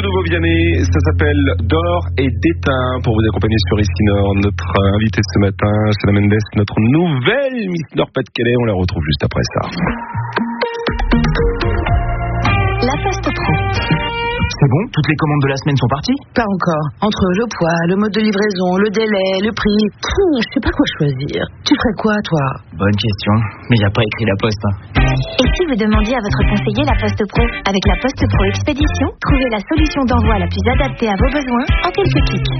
tout nouveau Vianney, ça s'appelle D'or et d'étain pour vous accompagner sur Ici Nord. Notre invité ce matin, Chana Mendes, notre nouvelle Miss Nord-Pas-de-Calais, on la retrouve juste après ça. La Poste Pro. C'est bon, toutes les commandes de la semaine sont parties? Pas encore. Entre le poids, le mode de livraison, le délai, le prix, je sais pas quoi choisir. Tu ferais quoi, toi? Bonne question, mais y a pas écrit la poste. Et si vous demandiez à votre conseiller La Poste Pro? Avec La Poste Pro Expédition, trouvez la solution d'envoi la plus adaptée à vos besoins en quelques clics.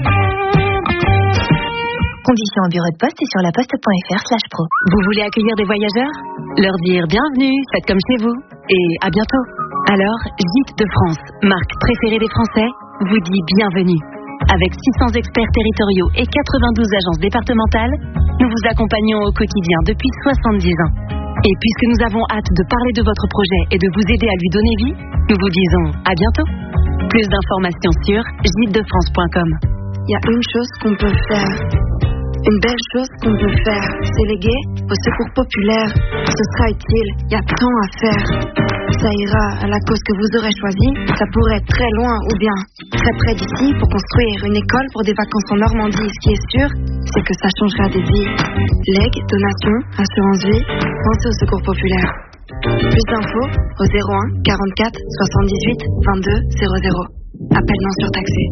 Conditions au bureau de poste et sur laposte.fr/pro. Vous voulez accueillir des voyageurs? Leur dire bienvenue, faites comme chez vous. Et à bientôt. Alors, Gîtes de France, marque préférée des Français, vous dit bienvenue. Avec 600 experts territoriaux et 92 agences départementales, nous vous accompagnons au quotidien depuis 70 ans. Et puisque nous avons hâte de parler de votre projet et de vous aider à lui donner vie, nous vous disons à bientôt. Plus d'informations sur gîtesdefrance.com. Il y a une chose qu'on peut faire. Une belle chose qu'on peut faire, c'est léguer au secours populaire. Ce sera utile, il y a tant à faire. Ça ira à la cause que vous aurez choisie. Ça pourrait être très loin ou bien très près d'ici pour construire une école pour des vacances en Normandie. Ce qui est sûr, c'est que ça changera des vies. Legs, donations, assurance vie, pensez au secours populaire. Plus d'infos au 01 44 78 22 00. Appel non surtaxé.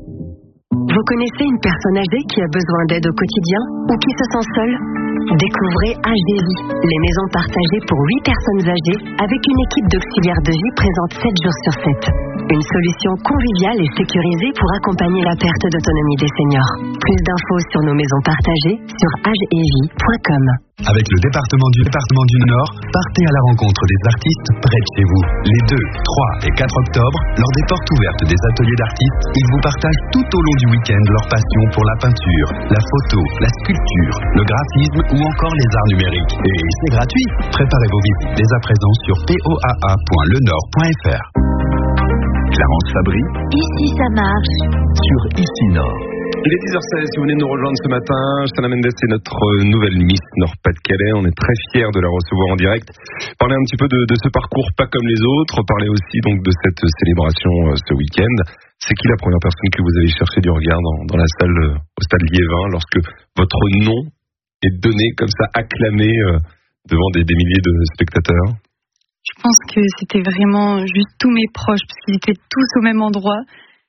Vous connaissez une personne âgée qui a besoin d'aide au quotidien ou qui se sent seule? Découvrez HDVI, les maisons partagées pour 8 personnes âgées avec une équipe d'auxiliaires de vie présente 7 jours sur 7. Une solution conviviale et sécurisée pour accompagner la perte d'autonomie des seniors. Plus d'infos sur nos maisons partagées sur hdevi.com. Avec le département du Nord, partez à la rencontre des artistes près de chez vous. Les 2, 3 et 4 octobre, lors des portes ouvertes des ateliers d'artistes, ils vous partagent tout au long du week-end leur passion pour la peinture, la photo, la sculpture, le graphisme ou encore les arts numériques. Et c'est gratuit. Préparez vos visites dès à présent sur poaa.lenord.fr. Clarence Fabry. Ici ça marche. Sur Ici Nord. Il est 10h16, si vous venez de nous rejoindre ce matin, Chana Mendes est notre nouvelle Miss Nord-Pas-de-Calais. On est très fiers de la recevoir en direct. Parler un petit peu de ce parcours pas comme les autres, parler aussi donc de cette célébration ce week-end. C'est qui la première personne que vous avez cherché du regard dans la salle, au stade Liévin, lorsque votre nom est donné comme ça, acclamé devant des milliers de spectateurs? Je pense que c'était vraiment juste tous mes proches, parce qu'ils étaient tous au même endroit.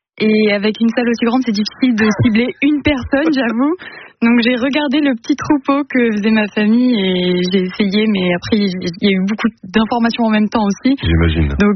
Et avec une salle aussi grande, c'est difficile de cibler une personne, j'avoue. Donc j'ai regardé le petit troupeau que faisait ma famille et j'ai essayé, mais après il y a eu beaucoup d'informations en même temps aussi. J'imagine. Donc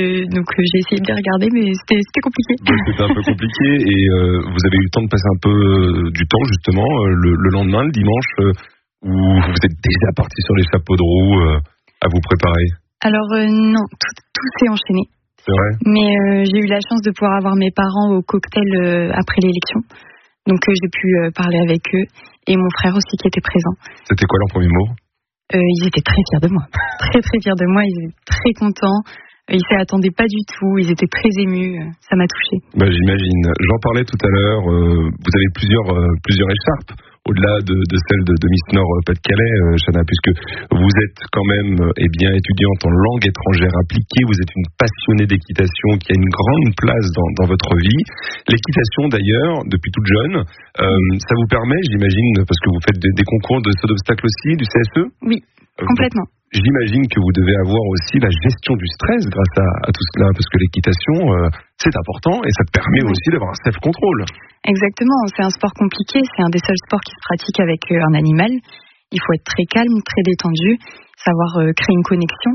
j'ai essayé de les regarder, mais c'était compliqué. Donc, c'était un peu compliqué et vous avez eu le temps de passer un peu du temps justement le lendemain, le dimanche, où vous êtes déjà parti sur les chapeaux de roue à vous préparer. Alors non, tout s'est enchaîné. C'est vrai. Mais j'ai eu la chance de pouvoir avoir mes parents au cocktail après l'élection. Donc j'ai pu parler avec eux et mon frère aussi qui était présent. C'était quoi leur premier mot? Ils étaient très fiers de moi. Très très fiers de moi, ils étaient très contents. Ils ne s'y attendaient pas du tout, ils étaient très émus, ça m'a touchée. J'imagine. J'en parlais tout à l'heure, vous avez plusieurs écharpes. Au-delà de celle de Miss Nord-Pas-de-Calais, Chana, puisque vous êtes quand même étudiante en langue étrangère appliquée, vous êtes une passionnée d'équitation qui a une grande place dans votre vie. L'équitation d'ailleurs, depuis toute jeune, ça vous permet, j'imagine, parce que vous faites des concours de saut d'obstacle aussi, du CSE? Oui, complètement. J'imagine que vous devez avoir aussi la gestion du stress grâce à tout cela, parce que l'équitation, c'est important et ça te permet aussi d'avoir un self-control. Exactement, c'est un sport compliqué, c'est un des seuls sports qui se pratique avec un animal. Il faut être très calme, très détendu, savoir créer une connexion.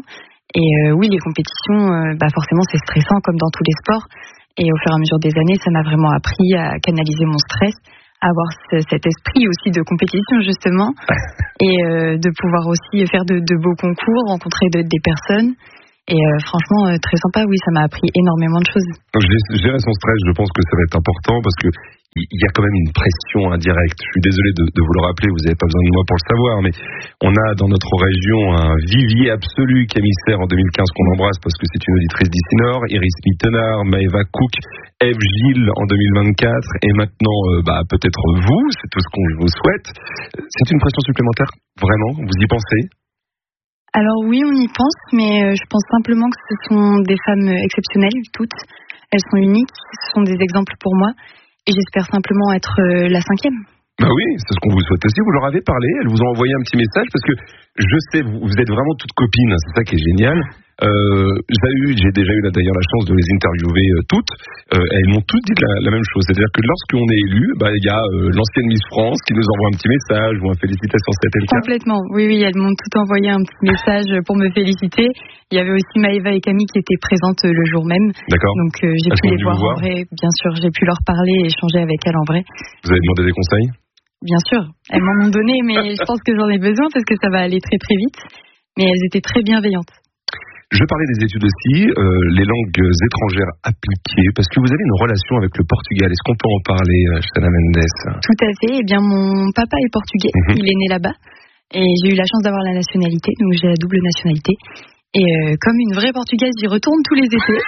Et oui, les compétitions, forcément c'est stressant comme dans tous les sports. Et au fur et à mesure des années, ça m'a vraiment appris à canaliser mon stress, à avoir cet esprit aussi de compétition justement, et de pouvoir aussi faire de beaux concours, rencontrer des personnes. Et franchement, très sympa, oui, ça m'a appris énormément de choses. Donc, gérer son stress, je pense que ça va être important parce que il y a quand même une pression indirecte. Je suis désolé de vous le rappeler, vous n'avez pas besoin de moi pour le savoir, mais on a dans notre région un vivier absolu, Camille Serre en 2015 qu'on embrasse parce que c'est une auditrice d'ici Nord, Iris Mittenard, Maëva Cook, Eve Gilles en 2024 et maintenant peut-être vous, c'est tout ce qu'on vous souhaite. C'est une pression supplémentaire, vraiment, vous y pensez? Alors oui, on y pense, mais je pense simplement que ce sont des femmes exceptionnelles, toutes. elles sont uniques, ce sont des exemples pour moi et j'espère simplement être la 5e. Bah oui, c'est ce qu'on vous souhaite aussi. Vous leur avez parlé, elles vous ont envoyé un petit message parce que je sais, vous êtes vraiment toutes copines, c'est ça qui est génial. J'ai déjà eu d'ailleurs la chance de les interviewer toutes. Elles m'ont toutes dit la même chose, c'est-à-dire que lorsqu'on est élu, il y a l'ancienne Miss France qui nous envoie un petit message ou un félicitations, c'était le cas. Complètement, oui, elles m'ont toutes envoyé un petit message pour me féliciter. Il y avait aussi Maëva et Camille qui étaient présentes le jour même. D'accord. Donc j'ai pu les voir en vrai, bien sûr, j'ai pu leur parler et échanger avec elles en vrai. Vous avez demandé des conseils ? Bien sûr, elles m'en ont donné, mais je pense que j'en ai besoin parce que ça va aller très très vite. Mais elles étaient très bienveillantes. Je parlais des études aussi, les langues étrangères appliquées, parce que vous avez une relation avec le Portugal. Est-ce qu'on peut en parler, Chana Mendes ? Tout à fait. Eh bien, mon papa est portugais. Il est né là-bas. Et j'ai eu la chance d'avoir la nationalité, donc j'ai la double nationalité. Et comme une vraie Portugaise, j'y retourne tous les étés.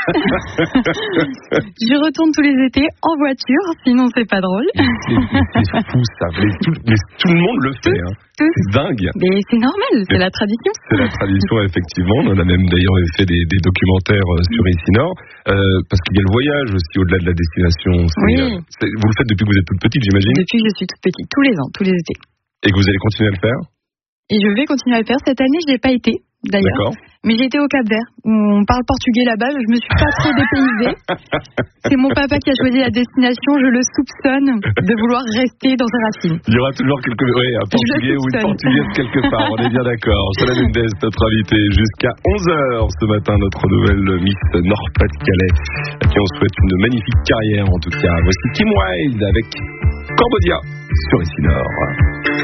Je retourne tous les étés en voiture, sinon c'est pas drôle. C'est fou ça, mais tout le monde le fait. Hein. C'est dingue. Mais c'est normal, c'est la tradition. C'est la tradition, effectivement. On a même d'ailleurs fait des documentaires sur Ici Nord, parce qu'il y a le voyage aussi au-delà de la destination. Oui. Vous le faites depuis que vous êtes toute petite, j'imagine ? Depuis que je suis toute petite, tous les ans, tous les étés. Et que vous allez continuer à le faire ? Et je vais continuer à le faire. Cette année, je n'ai pas été, d'ailleurs. D'accord. Mais j'ai été au Cap-Vert, où on parle portugais là-bas. Je me suis pas trop dépaysée. C'est mon papa qui a choisi la destination. Je le soupçonne de vouloir rester dans sa racine. Il y aura toujours un portugais ou une portugaise quelque part. On est bien d'accord. Chana Mendes, notre invitée, jusqu'à 11h ce matin, notre nouvelle Miss Nord-Pas-de-Calais, à qui on souhaite une magnifique carrière en tout cas. Voici Kim Wilde avec Cambodia sur Ici Nord.